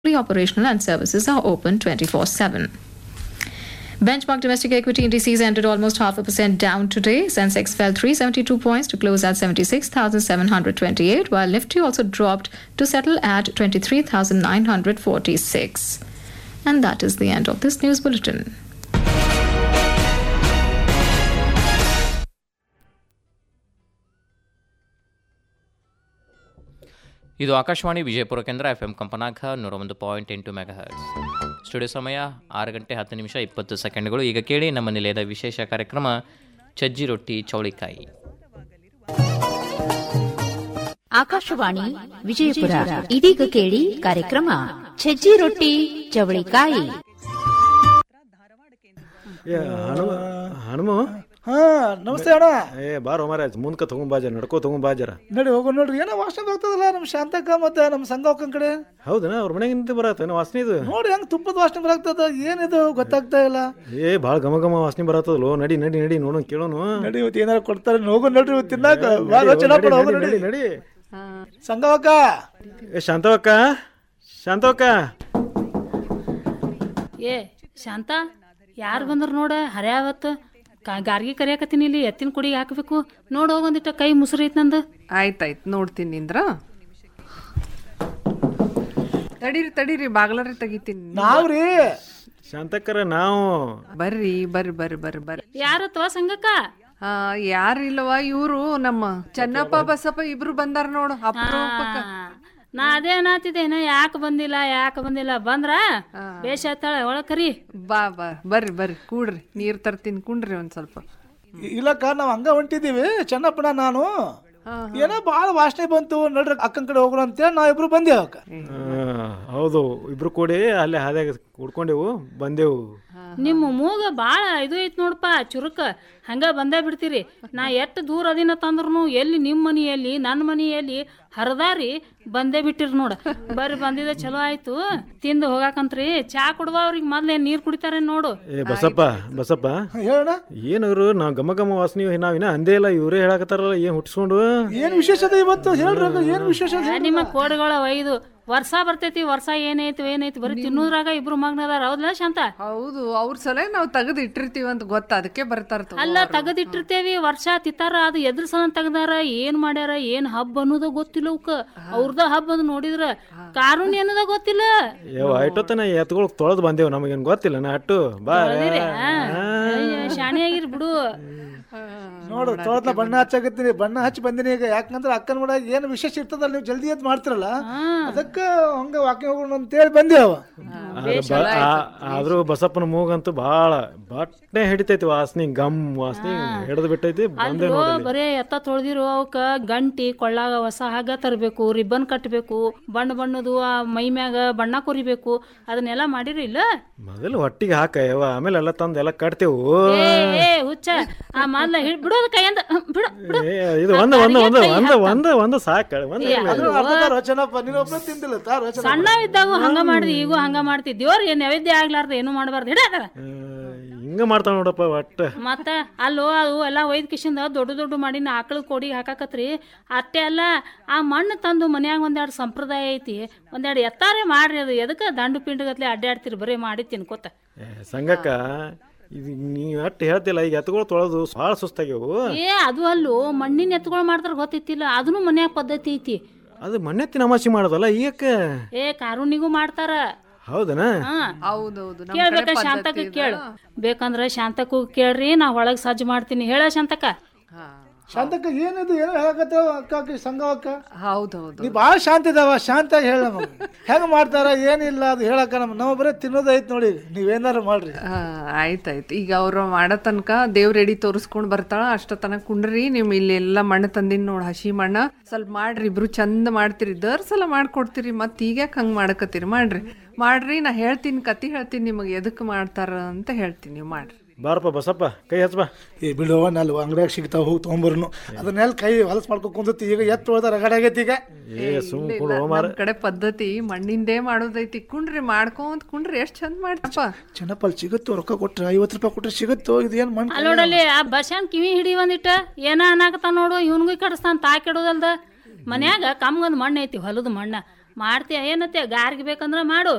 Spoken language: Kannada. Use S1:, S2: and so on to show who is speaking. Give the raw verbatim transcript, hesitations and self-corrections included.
S1: operational and services are open twenty-four seven. Benchmark domestic equity indices ended almost half a percent down today. Sensex fell three hundred seventy-two points to close at seventy-six thousand seven hundred twenty-eight, while Nifty also dropped to settle at twenty-three thousand nine hundred forty-six. And that is the end of this news bulletin.
S2: ಇದು ಆಕಾಶವಾಣಿ ವಿಜಯಪುರ ಕೇಂದ್ರ ಎಫ್ ಎಂ ಕಂಪನಾಂಕ ನೂರ ಒಂದು ಪಾಯಿಂಟ್ ಎಂಟು ಮೆಗಾ ಹರ್ಟ್ಸ್. ಸ್ಟುಡಿಯೋ ಸಮಯ ಆರು ಗಂಟೆ ಹತ್ತು ನಿಮಿಷ ಇಪ್ಪತ್ತು ಸೆಕೆಂಡ್ಗಳು. ಈಗ ಕೇಳಿ ನಮ್ಮ ನಿಲಯದ ವಿಶೇಷ ಕಾರ್ಯಕ್ರಮ ಸಜ್ಜಿ ರೊಟ್ಟಿ ಚೌಳಿಕಾಯಿ.
S3: ಆಕಾಶವಾಣಿ ವಿಜಯಪುರ. ಇದೀಗ ಕೇಳಿ ಕಾರ್ಯಕ್ರಮ ಸಜ್ಜಿ ರೊಟ್ಟಿ ಚವಳಿಕಾಯಿ.
S4: ಹನುಮ
S5: ಹಾ ನಮಸ್ತೆ ಅಣ್ಣ.
S4: ಏ ಬಾರೋ ಮಹಾರಾಜ್ ಮುಂದ್ಕ ತಗೊಂಬಾಜಾರ ನಡ್ಕೋ ತಗೊಂಬಾಜಾರ
S5: ನಡಿ ಹೋಗೋ ನೋಡ್ರಿ ಏನೋ ವಾಸನೆ ಬರ್ತದಲ್ಲ ನಮ್ಮ ಶಾಂತಕ್ಕ ಮತ್ತೆ ನಮ್ಮ ಸಂಗಕ್ಕನ ಕಡೆ.
S4: ಹೌದನ ಅವ್ರ ಮನೆಗಿಂತ ಬರತ್ತೇನು ವಾಸನೆ ಇದು?
S5: ನೋಡಿ ಹೆಂಗ್ ತುಪ್ಪದ ವಾಸನೆ ಬರಾಕ್ತದ, ಏನಿದು ಗೊತ್ತಾಗ್ತಾ ಇಲ್ಲ.
S4: ಏ ಭಾಳ ಘಮ ಘಮ ವಾಸನೆ ಬರತ್ತದಲ್ಲೋ. ನಡಿ ನಡಿ ನಡಿ ನೋಡೋಣ ಕೇಳೋನು.
S5: ನಡಿ ಇವತ್ತು ಏನಾರ ಕೊಡ್ತಾರೆ ಹೋಗೋ ನೋಡ್ರಿ ಇವತ್ತು ತಿನ್ನಾಕ. ನಡಿ ನಡಿ ಸಂಗವಕ್ಕ.
S4: ಏ ಶಾಂತವಕ್ಕ, ಶಾಂತವಕ್ಕ.
S6: ಏ ಶಾಂತ, ಯಾರು ಬಂದ್ರು ನೋಡ ಹರ್ಯಾವತ್ತು ಗಾರ್ಗಿ ಕರಿಯಾಕತ್ತೀನಿ. ಇಲ್ಲಿ ಎತ್ತಿನ ಕುಡಿಗೆ ಹಾಕಬೇಕು ನೋಡು. ಹೋಗೊಂದಿಟ್ಟ ಕೈ ಮುಸುರು ಐತ್ ನಂದು.
S7: ಆಯ್ತಾಯ್ತು ನೋಡ್ತೀನಿ ನಿಂದ್ರ. ತಡೀರಿ ತಡೀರಿ ಬಾಗ್ಲಾರಿ ತೆಗಿತೀನಿ.
S5: ನಾವ್ರಿ
S4: ಶಾಂತಕ್ಕರ ನಾವು.
S7: ಬರ್ರಿ ಬರ್ರಿ ಬರ್ರಿ ಬರ್ರಿ ಬರ್ರಿ.
S6: ಯಾರತ್ವ ಸಂಗಕ್ಕ?
S7: ಆ ಯಾರಿಲ್ಲವಾ, ಇವ್ರು ನಮ್ಮ ಚೆನ್ನಪ್ಪ ಬಸಪ್ಪ ಇಬ್ರು ಬಂದಾರ ನೋಡು ಅಪರೂಪಕ್ಕ.
S6: ನಾ ಅದೇ ಅನ್ನತಿದ್ದೇನ, ಯಾಕೆ ಬಂದಿಲ್ಲ ಯಾಕೆ ಬಂದಿಲ್ಲ. ಬಂದ್ರ ಬೇಷ ಆತಾಳ ಒಳಗ್ ಕರಿ.
S7: ಬಾ ಬಾ ಬರ್ರಿ ಬರ್ರಿ ಕೂಡ್ರಿ, ನೀರ್ ತರ್ತೀನಿ ಕುಂಡ್ರಿ ಒಂದ್ ಸ್ವಲ್ಪ.
S5: ಇಲ್ಲಕ್ಕ ನಾವ್ ಹಂಗ ಹೊಂಟಿದೀವಿ ಚೆನ್ನಪ್ಪನ ನಾನು. ಏನೋ ಬಾಳ ವಾಸನೆ ಬಂತು ನೋಡ್ರಿ ಅಕ್ಕನ ಕಡೆ ಹೋಗೋಣ ಅಂತೇಳಿ ನಾವ್ ಇಬ್ರು ಬಂದೇವ ಅಕ್ಕ.
S4: ಹೌದು, ಇಬ್ರು ಕೂಡಿ ಅಲ್ಲೇ ಹಾದ್ಯಾಗ ಕುಡ್ಕೊಂಡೆವು ಬಂದೆವು.
S6: ನಿಮ್ಮ ಮೂಗ ಬಾಳ ಇದು ಐತ್ ನೋಡಪ್ಪ ಚುರುಕ. ಹಂಗ ಬಂದೇ ಬಿಡ್ತೀರಿ. ನಾ ಎಷ್ಟು ದೂರ ಅದಿನ ತಂದ್ರು ಎಲ್ಲಿ ನಿಮ್ಮ ಮನೆಯಲ್ಲಿ ನನ್ನ ಮನೆಯಲ್ಲಿ ಹರದಾರಿ ಬಂದೇ ಬಿಟ್ಟಿರ್ ನೋಡ. ಬರ್ರಿ ಬಂದಿದೆ ಚಲೋ ಆಯ್ತು. ತಿಂದು ಹೋಗಾಕಂತ್ರಿ. ಚಾ ಕುಡ್ದ ಅವ್ರಿಗೆ ಮೊದ್ಲು ಏನ್ ನೀರ್ ಕುಡಿತಾರೆ ನೋಡು.
S4: ಏ ಬಸಪ್ಪ ಬಸಪ್ಪ
S5: ಹೇಳ
S4: ಏನವ್ರು ನಾವ್ ಘಮ ಘಮ ವಾಸನೆ ನಾವಿನ ಅಂದೇ ಇಲ್ಲ, ಇವ್ರೇ ಹೇಳಕತ್ತಾರಲ್ಲ ಏನ್ ಹುಟ್ಸ್ಕೊಂಡು.
S5: ಏನ್ ವಿಶೇಷತೆ ಇವತ್ತು ಹೇಳ್ರಿ, ಏನ್ ವಿಶೇಷ?
S6: ನಿಮ್ಮ ಕೋಡ್ಗಳ ಒಯ್ದು ವರ್ಷ ಬರ್ತೈತಿ. ವರ್ಷ ಏನೈತಿ ಏನೈತಿ ಬರೀ ತಿನ್ನೋದ್ರಾಗ ಇಬ್ರು ಮಗ್ನದಾರ. ಹೌದಲ್ಲ ಶಾಂತ?
S7: ಹೌದು, ಅವ್ರ ಸಲ ನಾವ್ ತೆಗೆದು ಇಟ್ಟಿರ್ತೀವಿ ಅಂತ ಗೊತ್ತ, ಅದಕ್ಕೆ ಬರ್ತಾರ.
S6: ಅಲ್ಲ ತೆಗದಿಟ್ಟಿರ್ತೇವಿ ವರ್ಷ ತಿತ್ತಾರ. ಅದು ಎದ್ರ ಸಲ ತೆಗ್ದಾರ, ಏನ್ ಮಾಡ್ಯಾರ, ಏನ್ ಹಬ್ಬ ಅನ್ನೋದ ಗೊತ್ತಿಲ್ಲ ಅವಕ್ಕ. ಅವ್ರದ ಹಬ್ಬ ಅದು ನೋಡಿದ್ರ ಕಾರುಣ್ಯ ಅನ್ನೋದ ಗೊತ್ತಿಲ್ಲ.
S4: ಐಟೋತನ ಎತ್ಕೊಳ್ ತೊಳೆದ್ ಬಂದೇವ್, ನಮಗೇನ್ ಗೊತ್ತಿಲ್ಲ. ನಾ ಅಟ್ಟು ಬಾ
S6: ಶಾಣೆ ಆಗಿರ್ ಬಿಡು.
S5: ನೋಡು ತೊಳೆದ ಬಣ್ಣ ಹಚ್ಚಾಕತ್ತೀನಿ, ಬಣ್ಣ ಹಚ್ಚಿ ಬಂದಿನಿ ಈಗ. ಯಾಕಂದ್ರೆ ಅಕ್ಕನ ಕೂಡ ಏನ್ ವಿಶೇಷ ಇರ್ತದಲ್ಲ, ನೀವು ಜಲ್ದಿ ಎದ್ದು ಮಾಡ್ತಿರಲ್ಲ, ಅದಕ್ಕ ಹಂಗ ವಾಕಿಂಗ್ ಹೋಗೋಣ ಅಂತೇಳಿ ಬಂದೇವ.
S4: ಆದ್ರೂ ಬಸಪ್ಪನ ಮೂಗಂತೂ ಬಾಳ ಬಟ್ಟೆ ಹಿಡಿತೈತಿ ವಾಸನಿ, ಗಮ್ ವಾಸನಿ ಹಿಡಿದು ಬಿಟ್ಟೈತಿ.
S6: ಅಲ್ವೋ ಬರೇ ಎತ್ತ ತೊಳ್ದಿರೋ ಅವಕ್ಕ ಗಂಟಿ ಕೊಳ್ಳಾಗ ಹೊಸ ಹಗ್ಗ ತರಬೇಕು, ರಿಬ್ಬನ್ ಕಟ್ಟಬೇಕು, ಬಣ್ಣ ಬಣ್ಣದು ಆ ಮೈ ಮ್ಯಾಗ ಬಣ್ಣ ಕೊರಿಬೇಕು. ಅದನ್ನೆಲ್ಲ ಮಾಡಿರಿ ಇಲ್ಲ?
S4: ಮೊದಲು ಹೊಟ್ಟಿಗೆ ಹಾಕ ಯವ್ವ, ಆಮೇಲೆ ಎಲ್ಲ ತಂದು ಎಲ್ಲ ಕಟ್ತೇವು.
S6: ಏ ಹುಚ್ಚ, ಆ ಮೊದ್ಲ ಬಿಡೋದು ಕೈಯಂದ ಬಿಡು ಬಿಡು.
S4: ಇದು ಒಂದ ಒಂದ ಒಂದ ಒಂದ ಒಂದ ಒಂದ ಸಾಕ.
S6: ಸಣ್ಣ ಇದ್ದಾಗ ಹಂಗ ಮಾಡಿದ್ವಿ, ಈಗೂ ಹಂಗ ಮಾಡ್ತಿ. ದೇವ್ರ ಏನ್ ನೈವೇದ್ಯ ಆಗ್ಲಾರ್ದ ಏನು ಮಾಡಬಾರ್ದು. ಹಿಡಾಕರ
S4: ಹಿಂಗ ಮಾಡ್ತಾವ ನೋಡಪ್ಪ ಒಟ್ಟ. ಮತ್ತ
S6: ಅಲ್ಲೋ ಅದು ಎಲ್ಲಾ ಒಯ್ದ ಕಿಶಿಂದ ದೊಡ್ಡ ದೊಡ್ಡ ಮಾಡಿ ಆಕಳ ಕೋಡಿಗೆ ಹಾಕಾಕತ್ರಿ. ಅಷ್ಟೇ ಅಲ್ಲ, ಆ ಮಣ್ಣು ತಂದು ಮನ್ಯಾಗ ಒಂದೆರಡು ಸಂಪ್ರದಾಯ ಐತಿ, ಒಂದೆರಡು ಎತ್ತಾರೆ ಮಾಡ್ರಿ. ಅದು ಎದಕ್ಕೆ ದಂಡು ಪಿಂಡಗತ್ಲೆ ಅಡ್ಡಾಡ್ತಿರಿ ಬರೀ ಮಾಡಿ ತಿನ್ಕೋತ.
S4: ಸಂಗಕ್ಕ ಇದು ನೀವ್ ಅಟ್ಟು ಹೇಳ್ತಿಲ್ಲ, ಈಗ ಎತ್ಗಳು ತೊಳೆದು ಭಾಳ ಸುಸ್ತಾಗ್ಯವು.
S6: ಏ ಅದು ಅಲ್ಲೋ ಮಣ್ಣಿನ ಎತ್ಗಳು ಮಾಡ್ತಾರ ಗೊತ್ತಿತ್ತಿಲ್ಲ. ಅದನ್ನು ಮನ್ಯಾಗ ಪದ್ಧತಿ ಐತಿ.
S4: ಅದು ಮಣ್ಣೆತ್ತಿನ ಅಮಾಸಿ ಮಾಡೋದಲ್ಲ ಈಗ.
S6: ಏ ಕಾರುಣಿಗೂ ಮಾಡ್ತಾರ.
S4: ಹೌದನ?
S7: ಹೌದೌದು.
S6: ಕೇಳ್ಬೇಕ ಶಾಂತಕ್ಕ ಕೇಳು. ಬೇಕಂದ್ರ ಶಾಂತಕ್ಕೂ ಕೇಳ್ರಿ, ನಾ ಒಳಗ್ ಸಜ್ಜು ಮಾಡ್ತೀನಿ. ಹೇಳ ಶಾಂತಕ್ಕ.
S5: ಶಾಂತಕ್ಕ ಏನಿದು ಏನೋ ಹೇಳಕತ್ತೇವ ಅಕ್ಕ ಸಂಗವಕ್ಕ.
S7: ಹೌದೌದು,
S5: ನೀ ಬಾಳ ಶಾಂತ ಇದಾವ. ಶಾಂತ ಹೇಳ ನಮಗ ಹೆಂಗ ಮಾಡ್ತಾರ ಏನಿಲ್ಲ ಅದು ಹೇಳಕ್ಕ. ನಮ್ ನಾವು ಬರೀ ತಿನ್ನೋದೈತ್ ನೋಡಿ, ನೀವೇನಾರ ಮಾಡ್ರಿ.
S7: ಆಯ್ತಾಯ್ತು. ಈಗ ಅವ್ರು ಮಾಡೋ ತನಕ ದೇವ್ರ ಎಡಿ ತೋರಿಸ್ಕೊಂಡ್ ಬರ್ತಾಳ, ಅಷ್ಟ ತನಕ ಕುಂಡ್ರಿ. ನಿಮ್ ಇಲ್ಲಿ ಎಲ್ಲಾ ಮಣ್ಣು ತಂದಿನ್ ನೋಡ್, ಹಸಿ ಮಣ್ಣ ಸ್ವಲ್ಪ ಮಾಡ್ರಿ. ಇಬ್ರು ಚಂದ ಮಾಡ್ತೀರಿ, ದರ್ ಸಲ ಮಾಡ್ಕೊಡ್ತೀರಿ. ಮತ್ ಈಗ್ಯಾಕ ಹಂಗ್ ಮಾಡಕತ್ತೀರಿ? ಮಾಡ್ರಿ ಮಾಡ್ರಿ. ನಾ ಹೇಳ್ತೀನಿ, ಕತಿ ಹೇಳ್ತೀನಿ ನಿಮಗೆ ಎದಕ್ ಮಾಡ್ತಾರ ಅಂತ ಹೇಳ್ತೀನಿ, ನೀವು ಮಾಡ್ರಿ.
S4: ಬಾರಪ್ಪ ಬಸಪ್ಪ, ಕೈ ಹಚ್ಚಬಾ.
S5: ಏ ಬಿಡುವ, ನಲ್ಲಿ ಅಂಗಡಿಯಾಗ ಸಿಗ್ತಾವ, ಹೋಗಿ ತೊಗೊಂಬರ್ನು. ಅದನ್ನೆಲ್ಲ ಕೈ ಹೊಲಸ್ ಮಾಡ್ಕೊಂಡ್ ಕುಂದತಿ. ಈಗ ಎತ್ತು ಹೊಳ್ದ ರಗಡ ಆಗೈತಿ ಈಗ.
S7: ನಮ್ ಕಡೆ ಪದ್ಧತಿ ಮಣ್ಣಿಂದೇ ಮಾಡೋದೈತಿ. ಕುಂಡ್ರಿ ಮಾಡ್ಕೊಂತ ಕುಂಡ್ರಿ, ಎಷ್ಟ್ ಚಂದ ಮಾಡ್ತಪ್ಪ.
S5: ಚೆನ್ನಪ್ಪಲ್ ಸಿಗುತ್ತೋ, ರೊಕ್ಕ ಕೊಟ್ರೆ ಐವತ್ತು ರೂಪಾಯಿ ಕೊಟ್ರೆ ಸಿಗುತ್ತೋ. ಇದು ಏನ್ ಮಣ್ಣು
S6: ನೋಡಲ್ಲಿ ಆ ಬಸ್ಯಾನ್ ಕಿವಿ ಹಿಡಿ ಒಂದಿಟ್ಟ ಏನ ಅನ್ನಾಕತ್ತ ನೋಡು. ಇವನ್ಗೂ ಕಡಿಸ್ತಾನ ತಾಕಿಡೋದಲ್ದ. ಮನ್ಯಾಗ ಕಮ್ಗೊಂದ್ ಮಣ್ಣು ಐತಿ, ಹೊಲದ ಮಣ್ಣ ಮಾಡ್ತೀಯ ಏನತ್ತೆ. ಗಾರ್ಗಿ ಬೇಕಂದ್ರ ಮಾಡು,